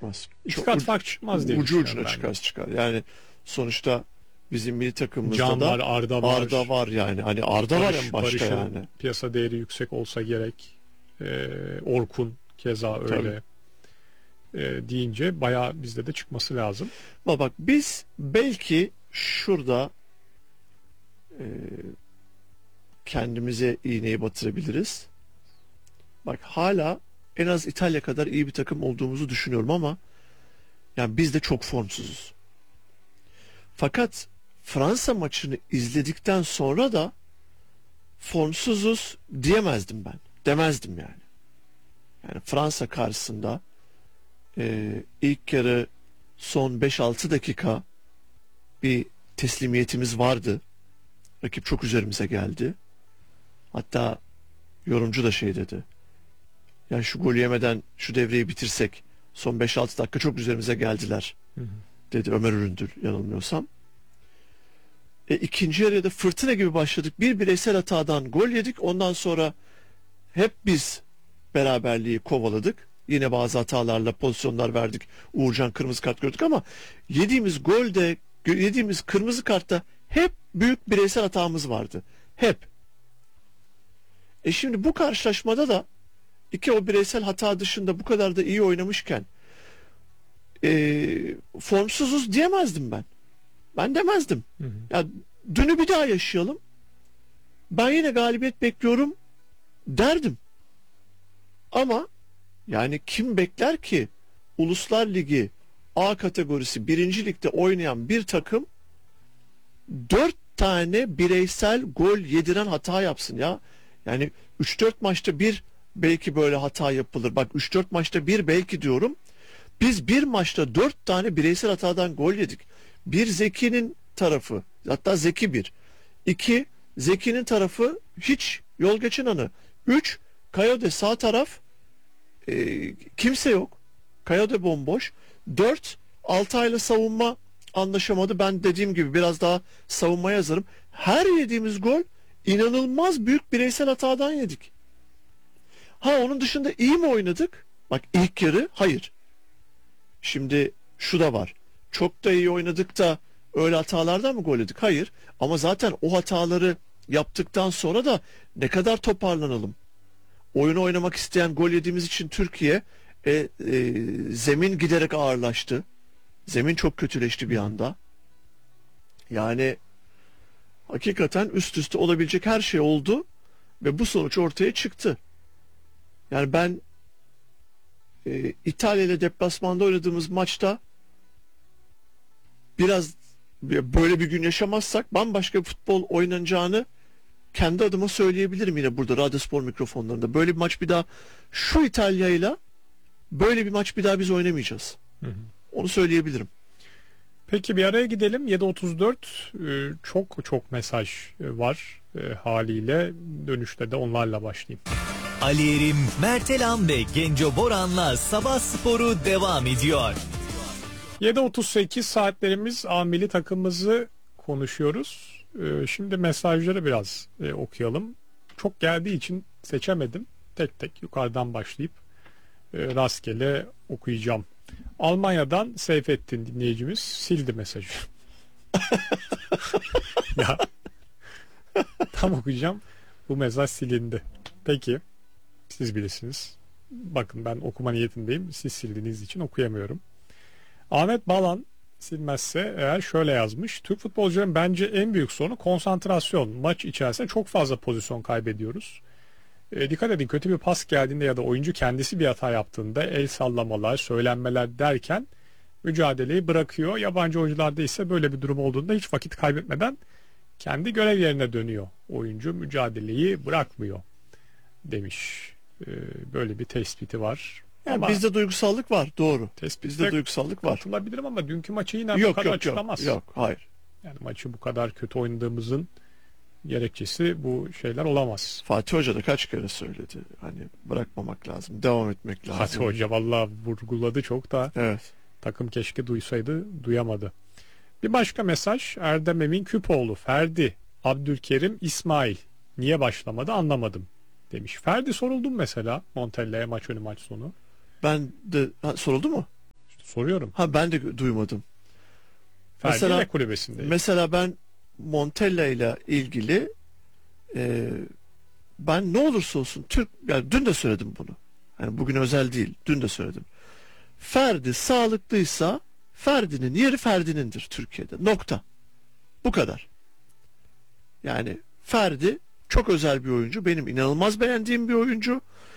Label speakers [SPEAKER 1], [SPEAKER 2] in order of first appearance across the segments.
[SPEAKER 1] çıkmaz.
[SPEAKER 2] İki kat fark çıkmaz diye
[SPEAKER 1] ucu
[SPEAKER 2] düşünüyorum
[SPEAKER 1] ucuna
[SPEAKER 2] ben.
[SPEAKER 1] çıkar. Yani sonuçta bizim milli takımımızda
[SPEAKER 2] Can
[SPEAKER 1] da
[SPEAKER 2] var, Arda var.
[SPEAKER 1] yani. Hani Arda var en başta
[SPEAKER 2] Barış'ın
[SPEAKER 1] yani.
[SPEAKER 2] piyasa değeri yüksek olsa gerek. Orkun keza öyle. Deyince bayağı bizde de çıkması lazım.
[SPEAKER 1] Ama bak biz belki şurada kendimize iğneyi batırabiliriz. Bak hala en az İtalya kadar iyi bir takım olduğumuzu düşünüyorum ama yani biz de çok formsuzuz. Fakat Fransa maçını izledikten sonra da formsuzuz diyemezdim ben. Demezdim yani. Yani Fransa karşısında ilk yarı son 5-6 dakika bir teslimiyetimiz vardı. Rakip çok üzerimize geldi. Hatta yorumcu da şey dedi. Yani şu golü yemeden şu devreyi bitirsek son 5-6 dakika çok üzerimize geldiler. Dedi Ömer Üründür yanılmıyorsam. İkinci yarıya da fırtına gibi başladık. Bir bireysel hatadan gol yedik. Ondan sonra hep biz beraberliği kovaladık. Yine bazı hatalarla pozisyonlar verdik. Uğurcan kırmızı kart gördük ama yediğimiz golde, yediğimiz kırmızı kartta hep büyük bireysel hatamız vardı. Hep. Şimdi bu karşılaşmada da o bireysel hata dışında bu kadar da iyi oynamışken formsuzuz diyemezdim ben. Ben demezdim. Ya dünü bir daha yaşayalım. Ben yine galibiyet bekliyorum derdim. Ama yani kim bekler ki Uluslar Ligi A kategorisi 1. Lig'de oynayan bir takım 4 tane bireysel gol yediren hata yapsın ya. Yani 3-4 maçta bir belki böyle hata yapılır. Bak 3-4 maçta bir belki diyorum. Biz bir maçta 4 tane bireysel hatadan gol yedik. Bir Zeki'nin tarafı, hatta Zeki 1. 2 Zeki'nin tarafı hiç yol geçen anı. 3 Kayode sağ taraf kimse yok. Kayode bomboş. 4 Altay'la savunma anlaşamadı. Ben dediğim gibi biraz daha savunmaya yazarım. Her yediğimiz gol inanılmaz büyük bireysel hatadan yedik. Onun dışında iyi mi oynadık? Bak ilk yarı hayır. Şimdi şu da var. Çok da iyi oynadık da öyle hatalardan mı gol yedik? Hayır. Ama zaten o hataları yaptıktan sonra da ne kadar toparlanalım. Oyunu oynamak isteyen gol yediğimiz için Türkiye zemin giderek ağırlaştı. Zemin çok kötüleşti bir anda. Yani hakikaten üst üste olabilecek her şey oldu ve bu sonuç ortaya çıktı. Yani ben İtalya ile deplasmanda oynadığımız maçta biraz böyle bir gün yaşamazsak bambaşka bir futbol oynanacağını kendi adıma söyleyebilirim yine burada Radyospor mikrofonlarında. Böyle bir maç bir daha şu İtalya'yla böyle bir maç bir daha biz oynamayacağız. Onu söyleyebilirim.
[SPEAKER 2] Peki bir araya gidelim. 7.34 çok mesaj var haliyle. Dönüşte de onlarla başlayayım.
[SPEAKER 3] Ali Erim, Mertelan ve Genco Boran'la Sabah Sporu devam ediyor.
[SPEAKER 2] 7.38 saatlerimiz A milli takımımızı konuşuyoruz. Şimdi mesajları biraz okuyalım. Çok geldiği için seçemedim. Tek tek yukarıdan başlayıp rastgele okuyacağım. Almanya'dan Seyfettin dinleyicimiz sildi mesajı. Ya tam okuyacağım. Bu mesaj silindi. Peki siz bilirsiniz. Bakın ben okuma niyetindeyim. Siz sildiğiniz için okuyamıyorum. Ahmet Balan silmezse eğer şöyle yazmış. Türk futbolcuların bence en büyük sorunu konsantrasyon. Maç içerisinde çok fazla pozisyon kaybediyoruz. Dikkat edin, kötü bir pas geldiğinde ya da oyuncu kendisi bir hata yaptığında el sallamalar, söylenmeler derken mücadeleyi bırakıyor. Yabancı oyuncularda ise böyle bir durum olduğunda hiç vakit kaybetmeden kendi görev yerine dönüyor. Oyuncu mücadeleyi bırakmıyor demiş. Böyle bir tespiti var.
[SPEAKER 1] Yani
[SPEAKER 2] ama
[SPEAKER 1] bizde duygusallık var, doğru. Bizde duygusallık var.
[SPEAKER 2] Katılabilirim ama dünkü maçı yine bu kadar açıklamaz.
[SPEAKER 1] Yok, hayır.
[SPEAKER 2] Yani maçı bu kadar kötü oynadığımızın gerekçesi bu şeyler olamaz.
[SPEAKER 1] Fatih Hoca da kaç kere söyledi. Hani bırakmamak lazım, devam etmek lazım.
[SPEAKER 2] Fatih Hoca vallahi vurguladı çok da.
[SPEAKER 1] Evet.
[SPEAKER 2] Takım keşke duysaydı, duyamadı. Bir başka mesaj Erdem Emin Küpoğlu, Ferdi, Abdülkerim, İsmail niye başlamadı anlamadım demiş. Ferdi soruldum mesela Montella'ya maç önü maç sonu.
[SPEAKER 1] Ben de soruldu mu?
[SPEAKER 2] Soruyorum.
[SPEAKER 1] Ha, ben de duymadım.
[SPEAKER 2] Ferdi
[SPEAKER 1] Mesela-
[SPEAKER 2] ne kulübesindeydi?
[SPEAKER 1] Mesela ben Montella ile ilgili ben ne olursa olsun yani dün de söyledim bunu. Yani bugün özel değil. Dün de söyledim. Ferdi sağlıklıysa Ferdi'nin yeri Ferdi'nindir Türkiye'de. Nokta. Bu kadar. Yani Ferdi çok özel bir oyuncu. Benim inanılmaz beğendiğim bir oyuncu.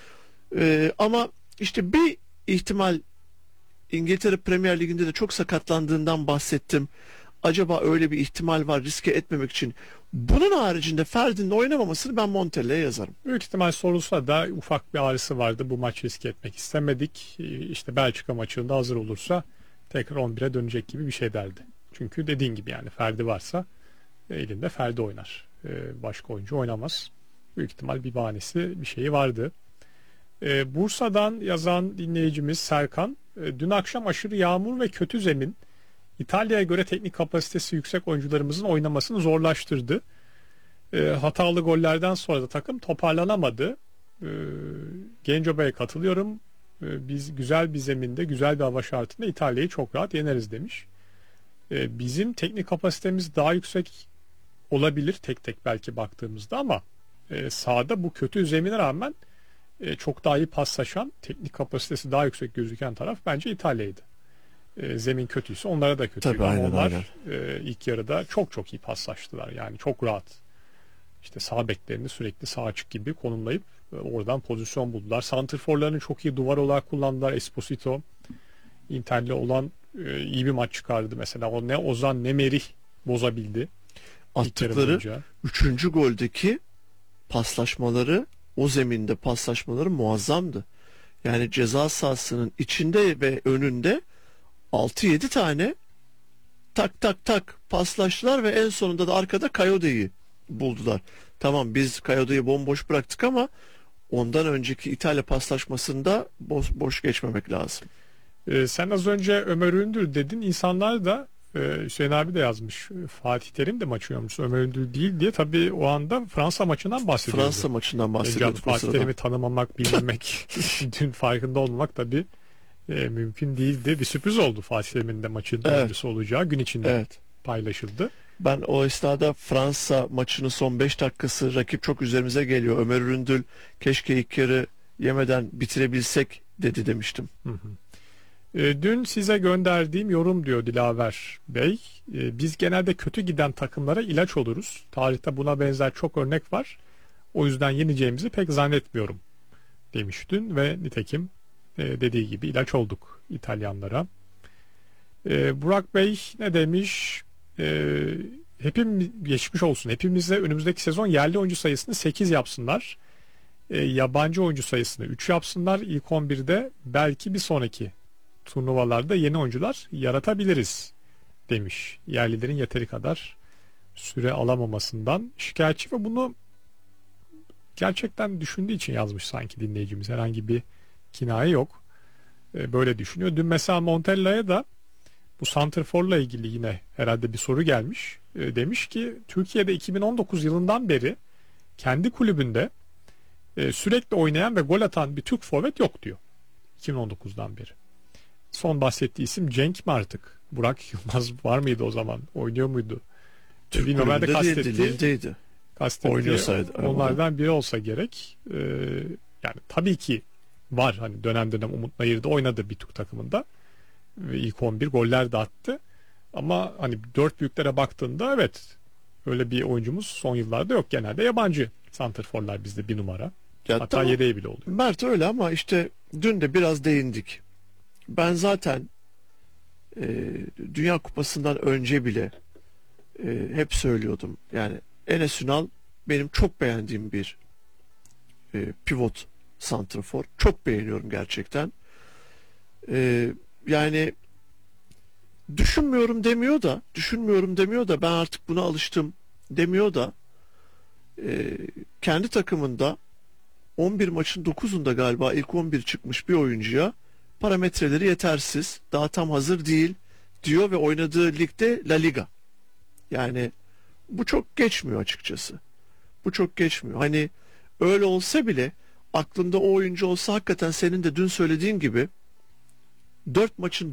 [SPEAKER 1] Ama işte bir ihtimal, İngiltere Premier Ligi'nde de çok sakatlandığından bahsettim. Acaba öyle bir ihtimal var, riske etmemek için. Bunun haricinde Ferdi'nin oynamamasını ben Montella'ya yazarım.
[SPEAKER 2] Büyük ihtimal sorulsa da ufak bir ağrısı vardı. Bu maç riske etmek istemedik. İşte Belçika maçında hazır olursa tekrar 11'e dönecek gibi bir şey derdi. Çünkü dediğin gibi yani Ferdi varsa elinde Ferdi oynar. Başka oyuncu oynamaz. Büyük ihtimal bir bahanesi, bir şeyi vardı. Bursa'dan yazan dinleyicimiz Serkan, dün akşam aşırı yağmur ve kötü zemin İtalya'ya göre teknik kapasitesi yüksek oyuncularımızın oynamasını zorlaştırdı. Hatalı gollerden sonra da takım toparlanamadı. Genco Bey'e katılıyorum. Biz güzel bir zeminde, güzel bir hava şartında İtalya'yı çok rahat yeneriz demiş. Bizim teknik kapasitemiz daha yüksek olabilir tek tek belki baktığımızda ama sahada bu kötü zemine rağmen çok daha iyi paslaşan, teknik kapasitesi daha yüksek gözüken taraf bence İtalya'ydı. Zemin kötüyse onlara da kötü.
[SPEAKER 1] Tabii, aynen,
[SPEAKER 2] onlar
[SPEAKER 1] aynen.
[SPEAKER 2] ilk yarıda çok iyi paslaştılar. Yani çok rahat. İşte sağ beklerini sürekli sağ açık gibi konumlayıp oradan pozisyon buldular. Santrforlarını çok iyi duvar olarak kullandılar. Esposito Inter'le olan iyi bir maç çıkardı mesela. O ne Ozan ne Merih bozabildi. İlk yarı
[SPEAKER 1] Attıkları
[SPEAKER 2] boyunca.
[SPEAKER 1] 3. goldeki paslaşmaları, o zeminde paslaşmaları muazzamdı. Yani ceza sahasının içinde ve önünde 6-7 tane tak tak tak paslaştılar ve en sonunda da arkada Kayode'yi buldular. Tamam, biz Kayode'yi bomboş bıraktık ama ondan önceki İtalya paslaşmasında boş geçmemek lazım.
[SPEAKER 2] Sen az önce Ömer Ündür dedin. İnsanlar da Hüseyin abi de yazmış. Fatih Terim de maç oynamış. Ömer Ündür değil diye. Tabii o anda Fransa maçından bahsediyordu.
[SPEAKER 1] Fransa maçından bahsediyorduk bu
[SPEAKER 2] Fatih
[SPEAKER 1] sırada.
[SPEAKER 2] Terim'i tanımamak, bilmemek, dün farkında olmamak tabii mümkün değildi. Bir sürpriz oldu Fatih Terim'in de maçın öncüsü olacağı gün içinde
[SPEAKER 1] Evet.
[SPEAKER 2] paylaşıldı.
[SPEAKER 1] Ben o esnada Fransa maçının son 5 dakikası rakip çok üzerimize geliyor. Ömer Üründül keşke ilk yarı yemeden bitirebilsek dedi demiştim.
[SPEAKER 2] Dün size gönderdiğim yorum diyor Dilaver Bey. Biz genelde kötü giden takımlara ilaç oluruz. Tarihte buna benzer çok örnek var. O yüzden yeneceğimizi pek zannetmiyorum demiş dün ve nitekim dediği gibi ilaç olduk İtalyanlara. Burak Bey ne demiş? Hepimiz geçmiş olsun. Hepimize önümüzdeki sezon yerli oyuncu sayısını 8 yapsınlar. Yabancı oyuncu sayısını 3 yapsınlar. İlk 11'de belki bir sonraki turnuvalarda yeni oyuncular yaratabiliriz demiş. Yerlilerin yeteri kadar süre alamamasından şikayetçi ve bunu gerçekten düşündüğü için yazmış sanki dinleyicimiz. Herhangi bir kinaye yok. Böyle düşünüyor. Dün mesela Montella'ya da bu santrforla ilgili yine herhalde bir soru gelmiş. Demiş ki Türkiye'de 2019 yılından beri kendi kulübünde sürekli oynayan ve gol atan bir Türk forvet yok diyor. 2019'dan beri. Son bahsettiği isim Cenk mi artık? Burak Yılmaz var mıydı o zaman? Oynuyor muydu?
[SPEAKER 1] Türk
[SPEAKER 2] Bilmiyorum,
[SPEAKER 1] kulübünde değildi, Lille'deydi. Oynuyorsaydı.
[SPEAKER 2] Onlardan biri olsa gerek. Yani tabii ki var. Hani dönem dönem Umut Nayır'da oynadı bir Türk takımında. Ve ilk 11 goller de attı. Ama hani dört büyüklere baktığında evet öyle bir oyuncumuz son yıllarda yok. Genelde yabancı santrforlar bizde bir numara.
[SPEAKER 1] Ya
[SPEAKER 2] Hatta
[SPEAKER 1] tamam,
[SPEAKER 2] yedeği bile oluyor.
[SPEAKER 1] Mert öyle ama işte dün de biraz değindik. Ben zaten Dünya Kupası'ndan önce bile hep söylüyordum. Yani Enes Ünal benim çok beğendiğim bir pivot santrafor. Çok beğeniyorum gerçekten. Yani düşünmüyorum demiyor da ben artık buna alıştım demiyor da kendi takımında 11 maçın 9'unda galiba ilk 11 çıkmış bir oyuncuya parametreleri yetersiz, daha tam hazır değil diyor ve oynadığı ligde La Liga. Yani bu çok geçmiyor açıkçası. Bu çok geçmiyor. Hani öyle olsa bile aklında o oyuncu olsa hakikaten senin de dün söylediğin gibi 4 maçın